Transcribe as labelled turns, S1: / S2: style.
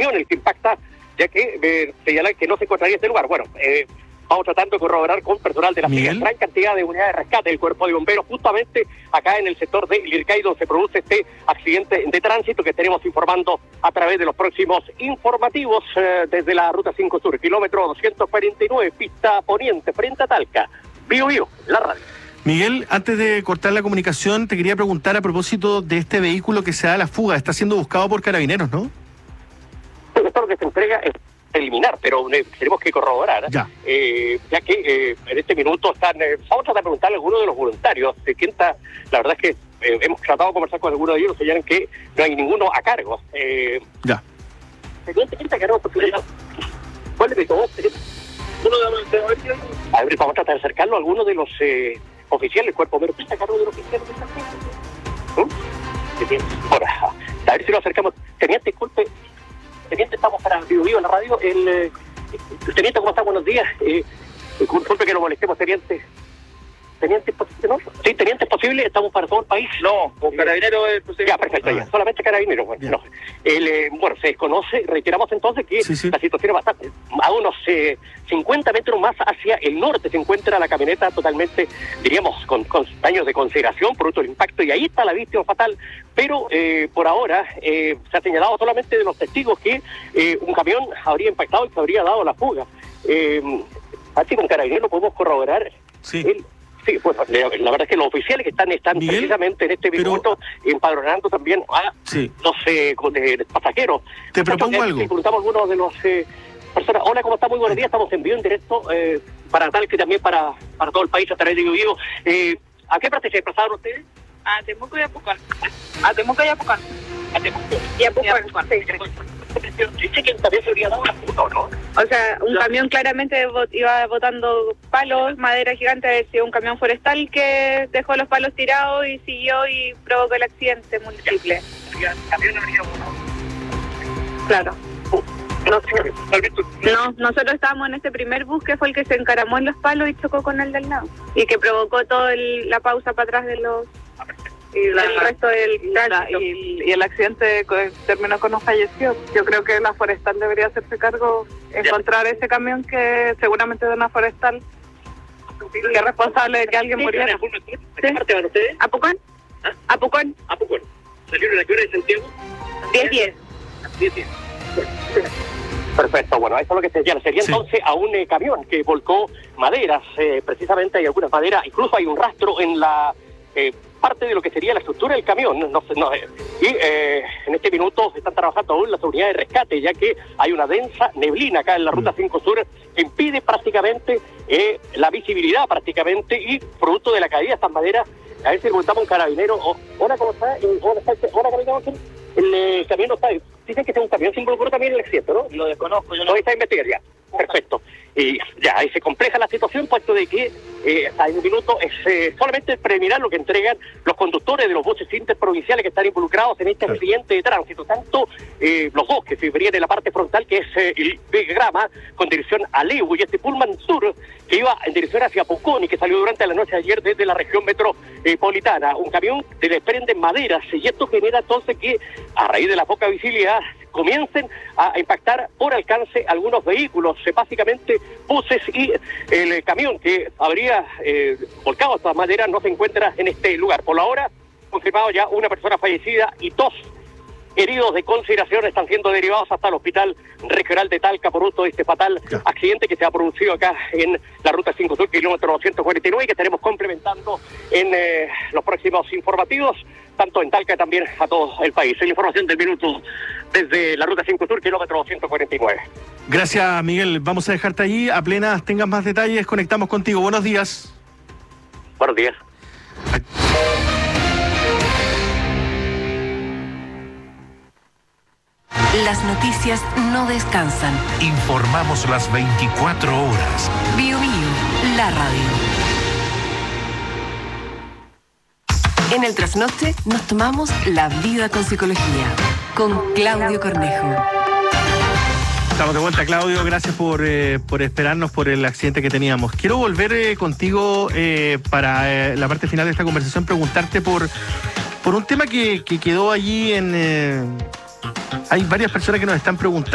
S1: camión el que impacta, ya que señalan que no se encontraría en este lugar. Bueno, vamos tratando de corroborar con personal de la FIA gran cantidad de unidades de rescate del Cuerpo de Bomberos, justamente acá en el sector de Lircay, donde se produce este accidente de tránsito que estaremos informando a través de los próximos informativos desde la Ruta 5 Sur, kilómetro 249, pista poniente, frente a Talca. Bio, la radio.
S2: Miguel, antes de cortar la comunicación, te quería preguntar a propósito de este vehículo que se da a la fuga. Está siendo buscado por Carabineros, ¿no?
S1: Esto lo que se entrega es preliminar, pero tenemos que corroborar, ya que en este minuto están... vamos a tratar de preguntarle a algunos de los voluntarios de quién está... La verdad es que hemos tratado de conversar con algunos de ellos, señalan que no hay ninguno a cargo.
S2: Ya.
S1: ¿Quién está a cargo? ¿Cuál es de todos? A ver, vamos a tratar de acercarlo a alguno de los oficiales del cuerpo, pero ¿quién está a cargo de los oficiales de esta gente? Ahora, a ver si lo acercamos. Teniente, disculpe. Teniente, estamos para Bio en la radio. Teniente, ¿cómo está? Buenos días. Disculpe que lo molestemos, teniente. ¿Teniente es posible, no? Sí, teniente es posible, estamos para todo el país.
S3: No, con Carabineros es posible.
S1: Ya, perfecto, ya. Solamente Carabineros. Bueno, no. Bueno, se desconoce, reiteramos entonces que la situación es bastante... A unos 50 metros más hacia el norte se encuentra la camioneta totalmente, diríamos, con daños de consideración, producto del impacto, y ahí está la víctima fatal. Pero por ahora se ha señalado solamente de los testigos que un camión habría impactado y que habría dado la fuga. Así con Carabineros lo podemos corroborar.
S2: Sí.
S1: Sí, bueno, la verdad es que los oficiales que están
S2: Miguel,
S1: precisamente en este minuto empadronando también a los pasajeros.
S2: Te propongo algo.
S1: Preguntamos a algunos de los personas. Hola, ¿cómo está? Muy buenos días. Estamos en vivo, en directo, para tal que también para todo el país a través de Bio. ¿A qué parte se desplazaron ustedes?
S4: A Temuco y a Pucón. A Temuco y a Pucón.
S1: A Temuco.
S4: Y a Pucón.
S1: Dice que también se habría dado una puta, ¿no?
S4: O sea, un camión claramente iba botando palos, madera gigante, había sido un camión forestal que dejó los palos tirados y siguió y provocó el accidente múltiple. Claro. No, nosotros estábamos en este primer bus que fue el que se encaramó en los palos y chocó con el del lado. Y que provocó toda la pausa para atrás de los... el resto del tránsito.
S5: Y el accidente terminó con un fallecido. Yo creo que la forestal debería hacerse cargo, encontrar ese camión que seguramente es de una forestal, que es responsable de que alguien muriera.
S1: ¿A qué parte van ustedes?
S4: ¿A Pucón? ¿A Pucón?
S1: A Pucón. ¿Salieron a qué hora de Santiago?
S4: 10:10.
S1: 10:10. Perfecto, bueno, eso es lo que se sería entonces a un camión que volcó maderas, precisamente hay algunas maderas, incluso hay un rastro en la parte de lo que sería la estructura del camión, y en este minuto están trabajando aún las unidades de rescate, ya que hay una densa neblina acá en la Ruta 5 Sur que impide prácticamente la visibilidad prácticamente, y producto de la caída de estas maderas, a ver si preguntamos a un carabinero. Hola, ¿cómo está? Hola, capitán. El camión no está... Dicen que es un camión, se involucró también en el accidente, ¿no?
S3: Lo desconozco, yo
S1: no... Lo está a investigar ya. Perfecto. Y ya, ahí se compleja la situación, puesto de que a un minuto es solamente preliminar lo que entregan los conductores de los buses interprovinciales que están involucrados en este accidente de tránsito. Tanto los dos que se verían en la parte frontal, que es el Grama, con dirección a Lebu, y este Pullman Sur, que iba en dirección hacia Pucón y que salió durante la noche de ayer desde la región metropolitana. Un camión que desprende maderas, y esto genera entonces que, a raíz de la poca visibilidad, comiencen a impactar por alcance algunos vehículos, básicamente buses, y el camión que habría volcado estas maderas no se encuentra en este lugar. Por la hora, confirmado ya una persona fallecida y 2 heridos de consideración están siendo derivados hasta el Hospital Regional de Talca por de este fatal accidente que se ha producido acá en la Ruta 5 Sur, kilómetro 249, y que estaremos complementando en los próximos informativos, tanto en Talca también a todo el país. Es la información del minuto desde la Ruta 5 Sur, kilómetro 249.
S2: Gracias, Miguel. Vamos a dejarte allí. Apenas tengas más detalles, conectamos contigo. Buenos días.
S1: Buenos días.
S6: Las noticias no descansan.
S7: Informamos las 24 horas.
S6: Bio, la radio. En el trasnoche nos tomamos la vida con psicología, con Claudio Cornejo.
S2: Estamos de vuelta, Claudio. Gracias por esperarnos por el accidente que teníamos. Quiero volver contigo para la parte final de esta conversación, preguntarte por un tema que quedó allí en... hay varias personas que nos están preguntando.